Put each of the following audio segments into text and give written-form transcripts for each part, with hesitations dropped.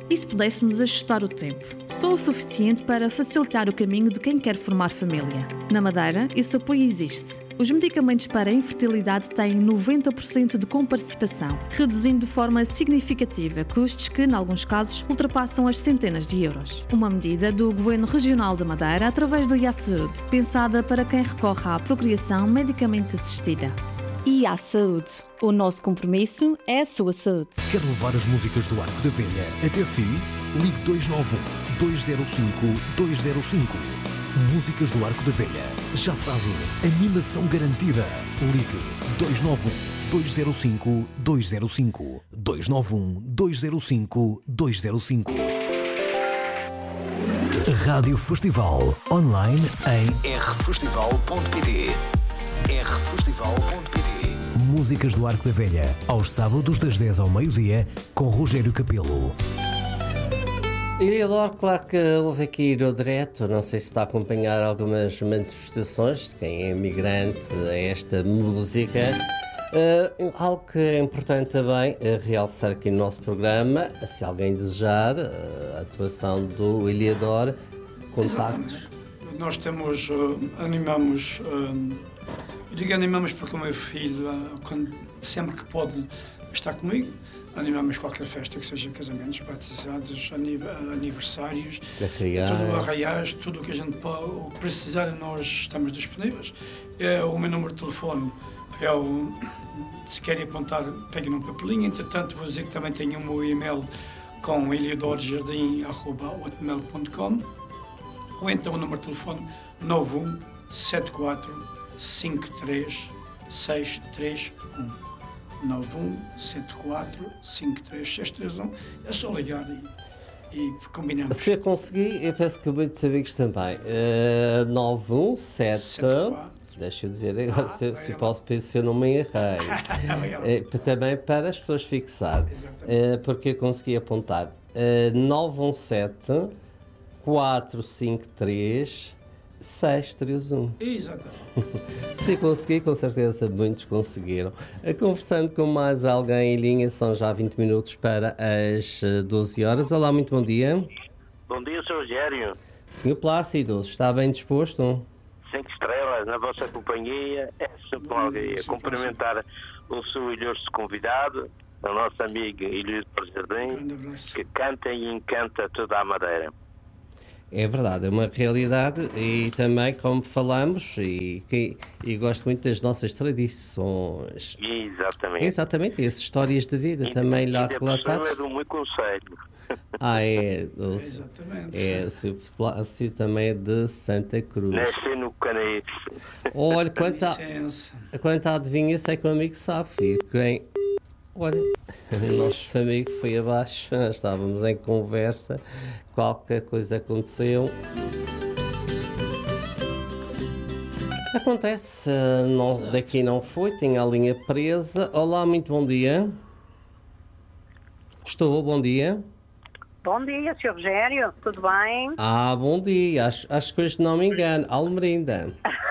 E se pudéssemos ajustar o tempo? Só o suficiente para facilitar o caminho de quem quer formar família. Na Madeira, esse apoio existe. Os medicamentos para a infertilidade têm 90% de comparticipação, reduzindo de forma significativa custos que, em alguns casos, ultrapassam as centenas de euros. Uma medida do Governo Regional da Madeira através do IA Saúde, pensada para quem recorre à procriação medicamente assistida. IA Saúde. O nosso compromisso é a sua saúde. Quer levar as músicas do Arco da Velha até si? Ligue 291 205 205. Músicas do Arco da Velha. Já sabe, animação garantida. Ligue 291 205 205. 291 205 205. Rádio Festival. Online em rfestival.pt. rfestival.pt. Músicas do Arco da Velha, aos sábados das 10 ao meio-dia, com Rogério Capelo. Iliador, claro que houve aqui no direto, não sei se está a acompanhar algumas manifestações de quem é migrante a esta música. Algo que é importante também realçar aqui no nosso programa, se alguém desejar a atuação do Iliador, contactos. Exatamente. Nós temos, animamos porque o meu filho, sempre que pode estar comigo, animamos qualquer festa, que seja casamentos, batizados, aniversários, tudo, arraiais, tudo o que a gente pode precisar, nós estamos disponíveis. O meu número de telefone é o, se querem apontar, peguem num papelinho. Entretanto, vou dizer que também tenho o meu e-mail com eliodorjardim@hotmail.com, ou então o número de telefone 9174 53 631. 9174 53 631. É só ligar e combinamos. Se eu conseguir, eu penso que muitos amigos também. 917. Deixa eu dizer agora se posso pensar se eu não me errei. Também para as pessoas fixar. Porque eu consegui apontar 917 453 631. Exatamente. Se consegui, com certeza muitos conseguiram. Conversando com mais alguém em linha, são já 20 minutos para as 12 horas. Olá, muito bom dia. Bom dia, Sr. Rogério. Sr. Plácido, está bem disposto? 5 estrelas na vossa companhia. É sempre uma alegria cumprimentar o seu ilustre convidado, o nosso amigo Ilírio Jardim, que canta e encanta toda a Madeira. É verdade, é uma realidade e também, como falamos, e gosto muito das nossas tradições. Exatamente. Exatamente, as histórias de vida também lá relatadas. É do meu conselho. Exatamente. O seu Plácio também é de Santa Cruz. Nasci no Canaífe. Olha, quanto à adivinha, sei que o amigo sabe, filho. Olha, o nosso amigo foi abaixo, estávamos em conversa, qualquer coisa aconteceu. Acontece, daqui não foi, tinha a linha presa. Olá, muito bom dia. Bom dia. Bom dia, Sr. Rogério, tudo bem? Bom dia, acho que hoje não me engano, Almerinda.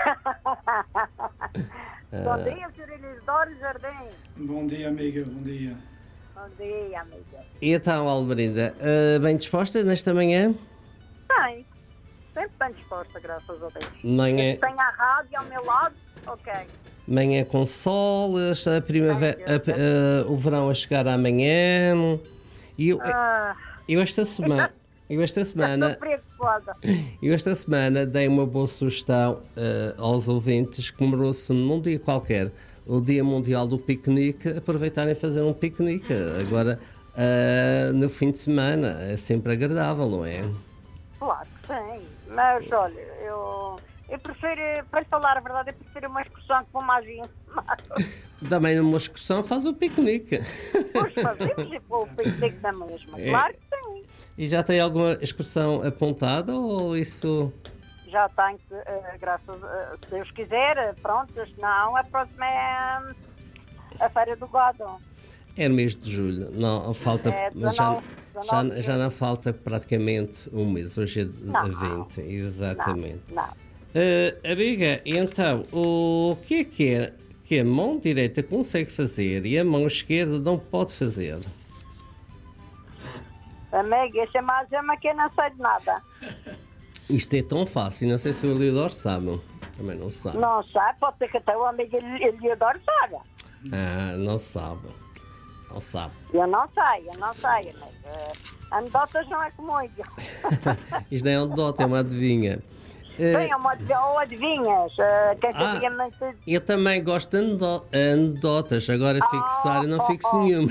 Bom dia, Sr. Ilírio Jardim. Bom dia, amiga, bom dia. Bom dia, amiga. E então, Almerinda, bem disposta nesta manhã? Bem, sempre bem disposta, graças a Deus. Manhã... Tenho a rádio ao meu lado, ok. Manhã com sol, a primavera, o verão a chegar amanhã. E eu esta semana dei uma boa sugestão aos ouvintes, comemorou-se num dia qualquer o Dia Mundial do Piquenique, aproveitarem e fazer um piquenique agora no fim de semana, é sempre agradável, não é? Claro que sim, mas olha, eu prefiro, para lhe falar a verdade, eu prefiro uma excursão que uma agência. Também numa excursão faz o piquenique. Pois fazemos o piquenique da mesma, claro que sim. E já tem alguma excursão apontada ou isso... Já tenho, graças a Deus quiser, pronto, não, a próxima é a Feira do Gado. É no mês de julho, não falta, 19, já não falta praticamente um mês, hoje é 20, exatamente. Não. Amiga, então, o que é que a mão direita consegue fazer e a mão esquerda não pode fazer? Amiga, chama que eu não sei de nada. Isto é tão fácil, não sei se o Eliodoro sabe. Também não sabe. Não sabe, pode ser que até o amigo Eliodoro saiba. Ah, não sabe. Não sabe. Eu não sei, mas anedotas não é comigo. Isto não é um dote, é uma adivinha. Bem, ou adivinhas, quem sabia muito... Eu também gosto de anedotas, agora fixar eu não fixo nenhuma.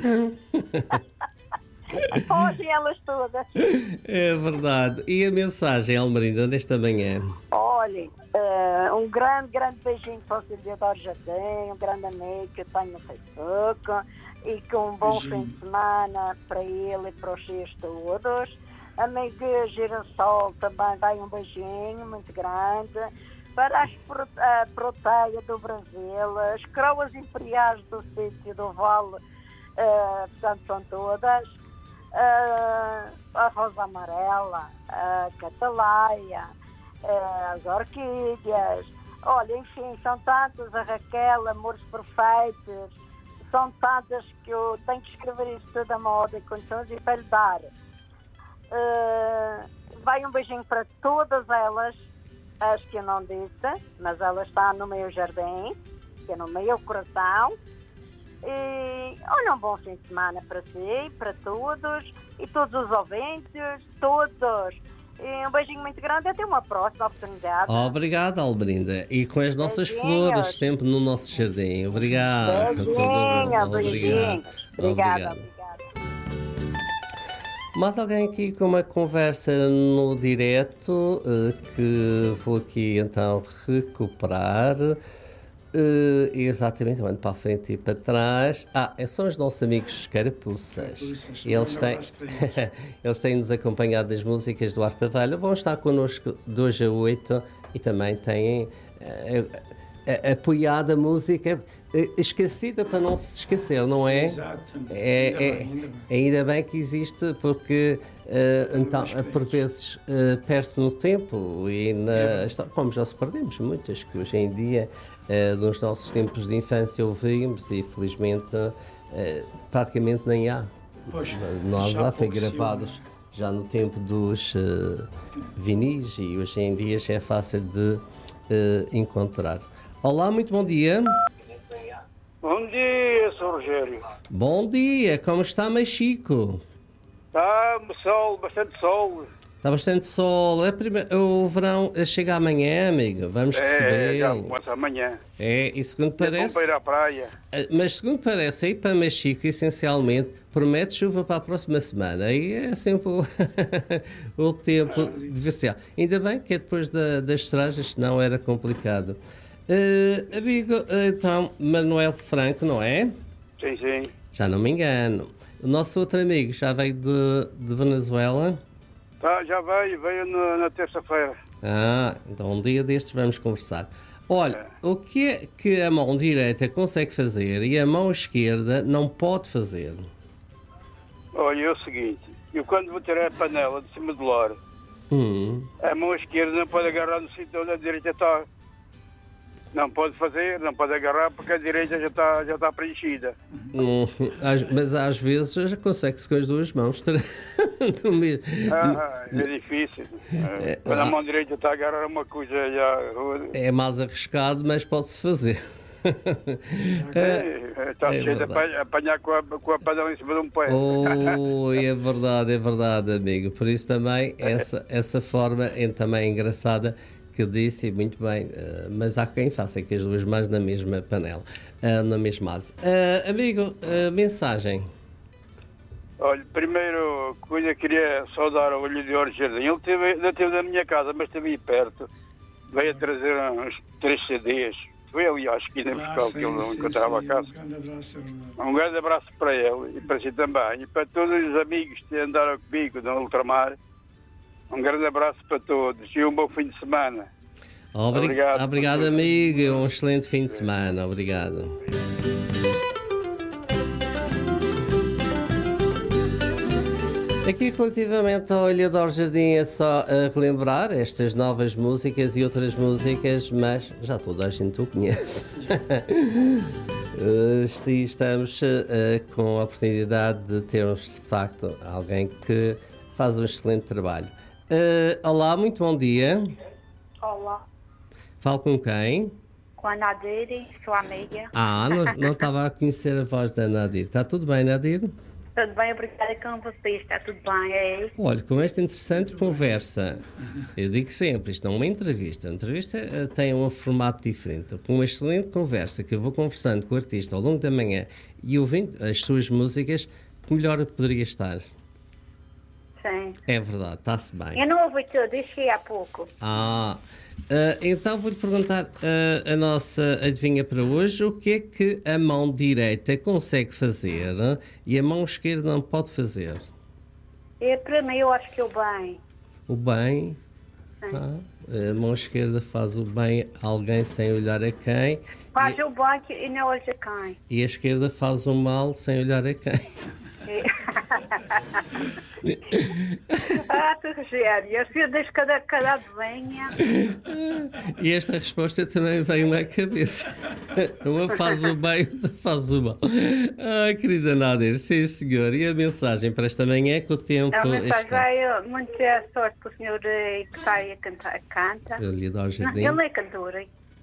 Fogem elas todas. É verdade. E a mensagem, Almerinda, desta manhã? Olhem, um grande beijinho para o Eliodoro Jardim, um grande amigo que eu tenho no Facebook, e com um bom fim de semana para ele e para os seus todos. Amigo Girassol também vai um beijinho muito grande. Para a proteia do Brasil, as croas imperiais do sítio do Vale, portanto são todas. A rosa amarela, a cataleia, as orquídeas, olha, enfim, são tantas, a Raquel, amores perfeitos, são tantas que eu tenho que escrever isso tudo a moda e condições e para lhe dar. Vai um beijinho para todas elas, as que eu não disse, mas ela está no meu jardim, que é no meu coração. E olha, um bom fim de semana para si, para todos e todos os ouvintes, todos. E um beijinho muito grande e até uma próxima oportunidade. Obrigado, Almerinda. E com as nossas flores sempre no nosso jardim. Obrigado. Beijinhos. Obrigada. Mais alguém aqui com uma conversa no direto que vou aqui então recuperar. Exatamente, ando para a frente e para trás. São os nossos amigos Carapuças. Eles têm-nos acompanhado nas músicas do Arte da Velha. Vão estar connosco de hoje a 8 e também têm apoiado a música esquecida para não se esquecer, não é? Exatamente. Ainda bem que existe, porque então, por vezes perde-se no tempo e como já se perdemos muitas que hoje em dia nos nossos tempos de infância ouvimos e felizmente praticamente nem há. Nós já foi gravados já no tempo dos vinis e hoje em dia já é fácil de encontrar. Olá, muito bom dia. Bom dia, Sr. Rogério. Bom dia, como está, Mexico? Está sol, bastante sol. Está bastante sol. O verão chega amanhã, amigo. Vamos receber. Já começa amanhã. E segundo parece... Vamos para ir à praia. Mas segundo parece, aí para Mexico, essencialmente, promete chuva para a próxima semana. Aí é sempre o tempo diversão. Ainda bem que é depois das estagens, senão era complicado. Amigo, então, Manuel Franco, não é? Sim, sim. Já não me engano. O nosso outro amigo já veio de Venezuela? Já veio na terça-feira. Então um dia destes vamos conversar. Olha, o que é que a mão direita consegue fazer e a mão esquerda não pode fazer? Olha, é o seguinte, eu quando vou tirar a panela de cima do lar, a mão esquerda não pode agarrar no sítio onde a direita está. Não pode fazer, não pode agarrar porque a direita já está preenchida. Mas às vezes já consegue-se com as duas mãos. É difícil. Quando a mão direita está a agarrar uma coisa já... É mais arriscado, mas pode-se fazer. Está cheio de apanhar com a panela em cima de um pé. É verdade, amigo. Por isso também essa forma também é engraçada que disse, muito bem, mas há quem faça que as duas mãos na mesma panela, na mesma asa. Amigo, mensagem. Olha, primeiro coisa queria saudar o Eliodoro Jardim. Ele esteve na minha casa, mas esteve aí perto. Veio a trazer uns 3 CDs. Foi ali à esquina fiscal que ele não encontrava a casa. Um grande abraço para ele e para si também. E para todos os amigos que andaram comigo no ultramar. Um grande abraço para todos e um bom fim de semana. Obrigado, amigo. Um excelente fim de semana. Obrigado. Aqui, relativamente ao Eliodoro Jardim, é só relembrar estas novas músicas e outras músicas, mas já toda a gente o conhece. Estamos com a oportunidade de termos, de facto, alguém que faz um excelente trabalho. Olá, muito bom dia. Olá. Falo com quem? Com a Nadir, sua amiga. Não estava a conhecer a voz da Nadir. Está tudo bem, Nadir? Tudo bem, obrigada com você. Está tudo bem, é? Olha, com esta interessante conversa, eu digo sempre, isto não é uma entrevista. A entrevista tem um formato diferente. Com uma excelente conversa que eu vou conversando com o artista ao longo da manhã e ouvindo as suas músicas, que melhor poderia estar? Sim. É verdade, está-se bem. Eu não ouvi tudo, deixei há pouco. Então vou-lhe perguntar a nossa adivinha para hoje, o que é que a mão direita consegue fazer e a mão esquerda não pode fazer? Para mim, eu acho que o bem. O bem? A mão esquerda faz o bem a alguém sem olhar a quem. Faz o bem e não olha a quem. E a esquerda faz o mal sem olhar a quem. Tu Rogério, assim das cada venha. E esta resposta também veio-me à cabeça. Uma faz o bem, outra faz o mal. Querida Nadir, sim senhor. E a mensagem para esta manhã que o tempo... A mensagem vai muita sorte para o senhor que está aí a cantar. Canta. Ele é cantor.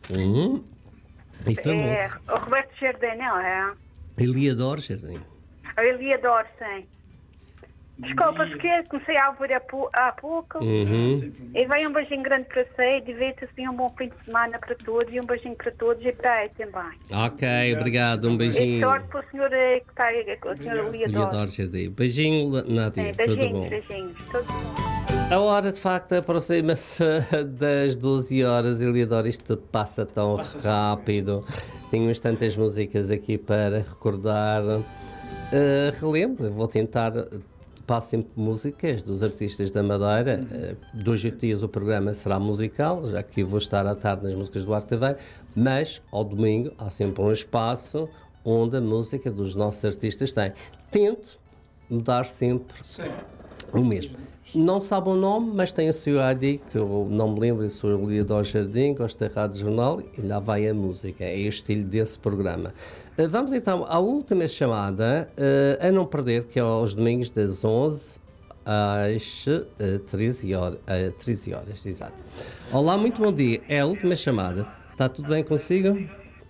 E famoso. O Roberto Jardim, não é? Eliador Jardim. Eu adoro, sim. Desculpa, porque comecei a ouvir há pouco. E vai um beijinho grande para você. Divirta-se, um bom fim de semana para todos. E um beijinho para todos e para aí também. Ok, obrigado. Um beijinho. E sorte para o senhor que está aí, o senhor Eliador Jardim. Beijinho, Nadir. Tudo bom. Beijinhos. Tudo bom. A hora, de facto, aproxima-se das 12 horas. Eliador, isto passa tão rápido. Tenho tantas músicas aqui para recordar. Relembro, vou tentar passo sempre músicas dos artistas da Madeira. 2 dias o programa será musical, já que eu vou estar à tarde nas músicas do Arte Aveiro, mas ao domingo há sempre um espaço onde a música dos nossos artistas tem. Tento mudar sempre o mesmo. Não sabe o nome, mas tem a sua ID, que eu não me lembro, eu sou o Eliador Jardim, gosto da Rádio Jornal, e lá vai a música, é o estilo desse programa. Vamos então à última chamada, a não perder, que é aos domingos das 11 às 13 horas, exato. Olá, muito bom dia, é a última chamada, está tudo bem consigo?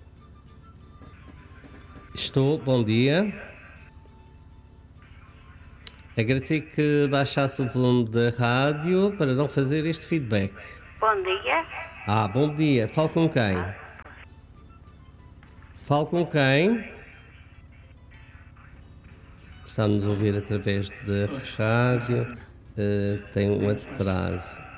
Estou, bom dia. Agradecer que baixasse o volume da rádio para não fazer este feedback. Bom dia. Bom dia. Falo com quem? Falo com quem? Está-nos a ouvir através da rádio. Tem um atraso.